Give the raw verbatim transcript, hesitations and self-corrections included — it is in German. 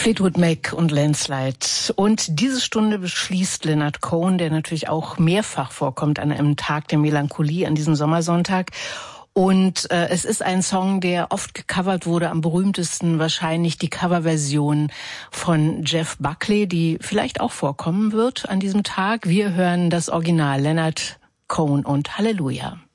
Fleetwood Mac und Landslide. Und diese Stunde beschließt Leonard Cohen, der natürlich auch mehrfach vorkommt an einem Tag der Melancholie, an diesem Sommersonntag. Und äh, es ist ein Song, der oft gecovert wurde, am berühmtesten wahrscheinlich die Coverversion von Jeff Buckley, die vielleicht auch vorkommen wird an diesem Tag. Wir hören das Original, Leonard Cohen und Halleluja.